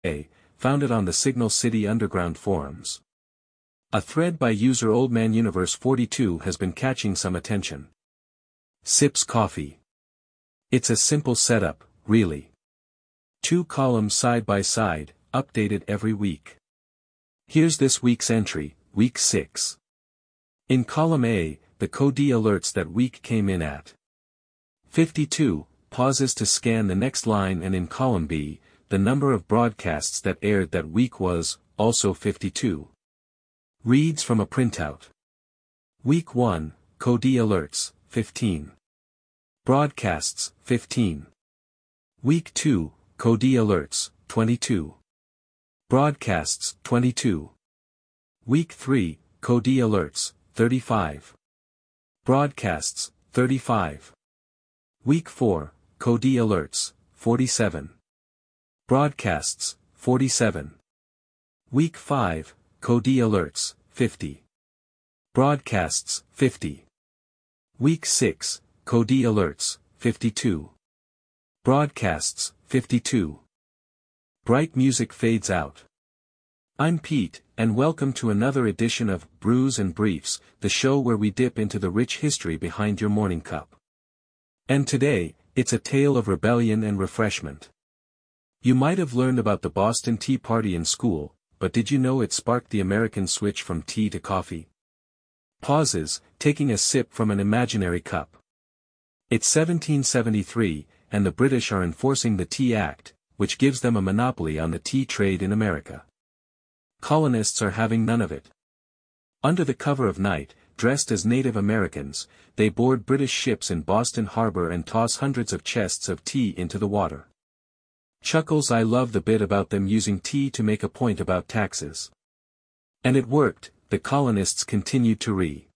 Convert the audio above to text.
A, founded on the Signal City Underground forums. A thread by user OldManUniverse42 has been catching some attention. Sips coffee. It's a simple setup, really. 2 columns side by side, updated every week. Here's this week's entry, week 6. In column A, the code alerts that week came in at 52, pauses to scan the next line, and in column B, the number of broadcasts that aired that week was also 52. Reads from a printout. Week 1, code alerts, 15. Broadcasts, 15. Week 2, code alerts, 22. Broadcasts, 22. Week 3, code alerts, 35. Broadcasts, 35. Week 4, code alerts, 47. Broadcasts, 47. Week 5, code alerts, 50. Broadcasts, 50. Week 6, code alerts, 52. Broadcasts, 52. Bright music fades out. I'm Pete, and welcome to another edition of Brews and Briefs, the show where we dip into the rich history behind your morning cup. And today, it's a tale of rebellion and refreshment. You might have learned about the Boston Tea Party in school, but did you know it sparked the American switch from tea to coffee? Pauses, taking a sip from an imaginary cup. It's 1773, and the British are enforcing the Tea Act, which gives them a monopoly on the tea trade in America. Colonists are having none of it. Under the cover of night, dressed as Native Americans, they board British ships in Boston Harbor and toss hundreds of chests of tea into the water. Chuckles, I love the bit about them using tea to make a point about taxes. And it worked, the colonists continued to